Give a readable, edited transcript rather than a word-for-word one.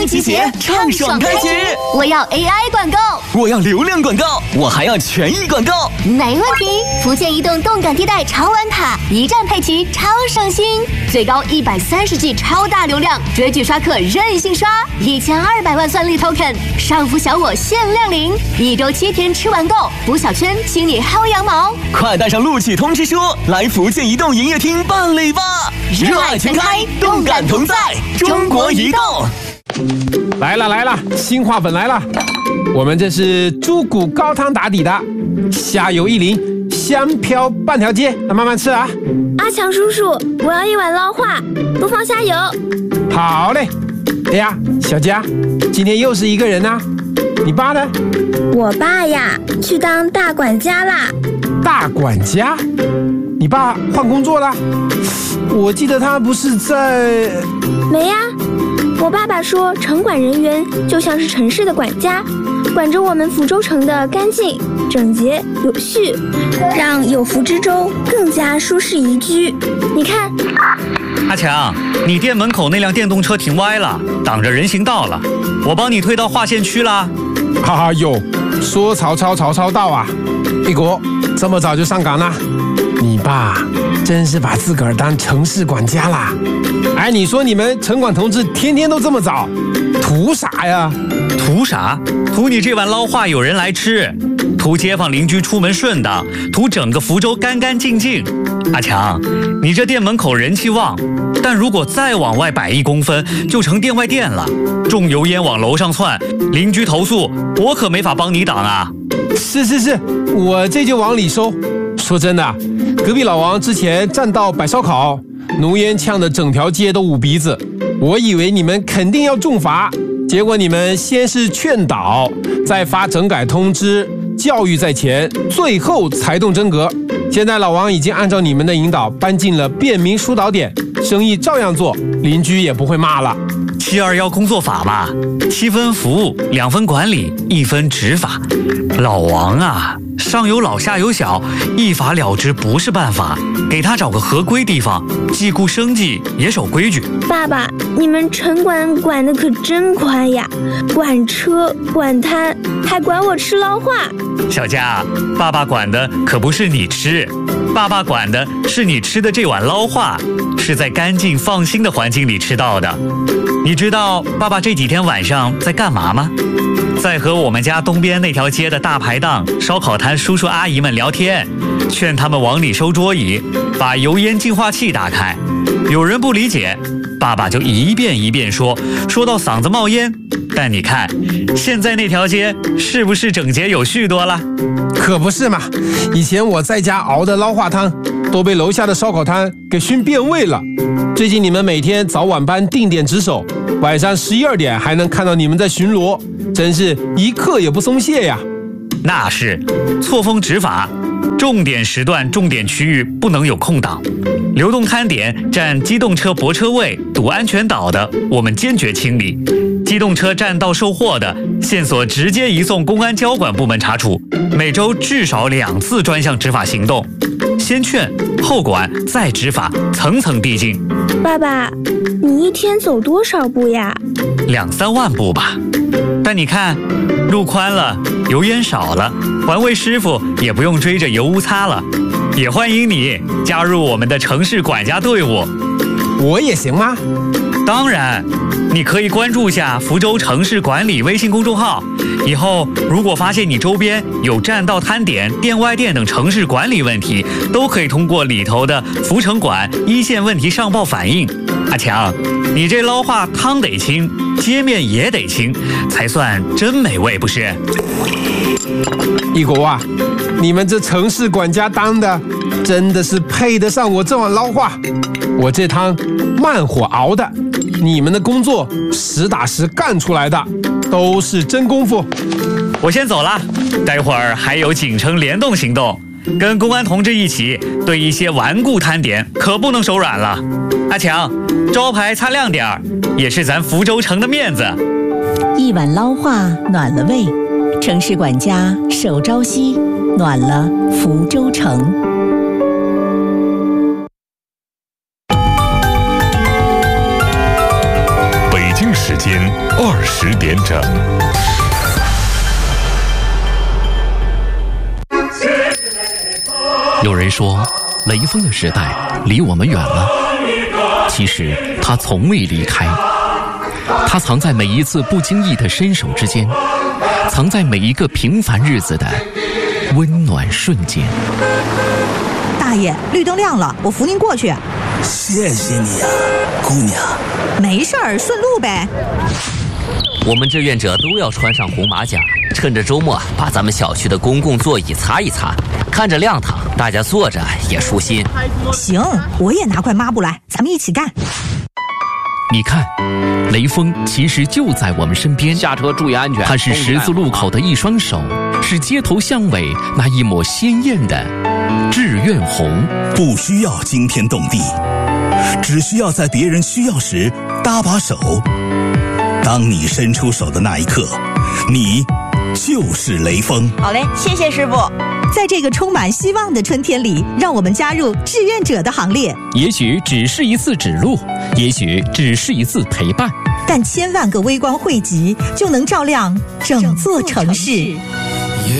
集结，畅爽开局。 我要 AI 广告， 我要流量广告，我还要权益广告。 没问题。福建移动动感地带超玩卡，一站配齐超省心，最高130G 超大流量，追剧刷客任性刷，1200万算力 token， 上浮小我限量领，1周7天吃完够，补小圈，请你薅羊毛。 快带上录取通知书，来福建移动营业厅办理吧！热爱全开，动感同在，中国移动。 来了，新话本来了。我们这是猪骨高汤打底的，虾油1淋，香飘半条街，慢慢吃啊。 阿强叔叔，我要1碗捞化，不放虾油。 好嘞。哎呀，小佳，今天又是一个人啊，你爸呢？ 我爸呀，去当大管家啦。 大管家？你爸换工作了？我记得他不是在…… 没呀，我爸爸说城管人员就像是城市的管家，管着我们福州城的干净、整洁、有序，让有福之州更加舒适宜居。你看， 阿强，你店门口那辆电动车停歪了，挡着人行道了，我帮你推到划线区啦。 哈哈哟，说曹操到啊！一国这么早就上岗了，你爸真是把自个儿当城市管家啦！哎，你说你们城管同志天天都这么早，图啥呀？ 图啥？图你这碗捞化有人来吃，图街坊邻居出门顺当，图整个福州干干净净。阿强，你这店门口人气旺，但如果再往外摆1公分，就成店外店了，重油烟往楼上窜，邻居投诉，我可没法帮你挡啊。 是，我这就往里收。说真的，隔壁老王之前占道摆烧烤，浓烟呛得整条街都捂鼻子，我以为你们肯定要重罚，结果你们先是劝导，再发整改通知，教育在前，最后才动真格。现在老王已经按照你们的引导搬进了便民疏导点，生意照样做，邻居也不会骂了。 721工作法嘛，7分服务，2分管理，1分执法。老王啊，上有老下有小，一法了之不是办法，给他找个合规地方，既顾生计也守规矩。 爸爸，你们城管管得可真宽呀，管车管摊，还管我吃捞化。 小佳，爸爸管的可不是你吃，爸爸管的是你吃的这碗捞化，是在干净放心的环境里吃到的。你知道爸爸这几天晚上在干嘛吗？在和我们家东边那条街的大排档、烧烤摊叔叔阿姨们聊天，劝他们往里收桌椅，把油烟净化器打开。有人不理解，爸爸就一遍一遍说到嗓子冒烟。但你看，现在那条街是不是整洁有序多了？ 可不是嘛，以前我在家熬的捞化汤都被楼下的烧烤摊给熏变味了。最近你们每天早晚班定点值守，晚上11、2点还能看到你们在巡逻，真是一刻也不松懈呀。 那是错峰执法，重点时段重点区域不能有空档，流动摊点占机动车泊车位堵安全岛的，我们坚决清理。机动车占道售货的，线索直接移送公安交管部门查处，每周至少2次专项执法行动，先劝后管再执法，层层递进。 爸爸，你一天走多少步呀 ？2、3万步吧。但你看，路宽了，油烟少了，环卫师傅也不用追着油污擦了。也欢迎你加入我们的城市管家队伍。 我也行吗？ 当然，你可以关注下福州城市管理微信公众号，以后如果发现你周边有占道摊点、店外店等城市管理问题，都可以通过里头的福城管一线问题上报反映。阿强，你这捞化汤得清，街面也得清，才算真美味，不是？ 一国啊，你们这城市管家当的真的是配得上我这碗捞化。我这汤慢火熬的，你们的工作实打实干出来的，都是真功夫。 我先走了，待会儿还有警城联动行动，跟公安同志一起对一些顽固摊点可不能手软了。阿强，招牌擦亮点儿，也是咱福州城的面子。 一碗捞化暖了胃，城市管家守朝夕，暖了福州城。 北京时间 20点整。 有人说，雷锋的时代离我们远了，其实他从未离开，他藏在每一次不经意的伸手之间，藏在每一个平凡日子的温暖瞬间。 大爷，绿灯亮了，我扶您过去。 谢谢你啊，姑娘。 没事儿，顺路呗。 我们志愿者都要穿上红马甲，趁着周末把咱们小区的公共座椅擦一擦，看着亮堂，大家坐着也舒心。 行，我也拿块抹布来，咱们一起干。 你看，雷锋其实就在我们身边， 下车注意安全。 他是十字路口的一双手，是街头巷尾那一抹鲜艳的志愿红。 不需要惊天动地，只需要在别人需要时搭把手。当你伸出手的那一刻，你就是雷锋。 好嘞，谢谢师傅。在这个充满希望的春天里，让我们加入志愿者的行列。 也许只是一次指路，也许只是一次陪伴， 但千万个微光汇集，就能照亮整座城市。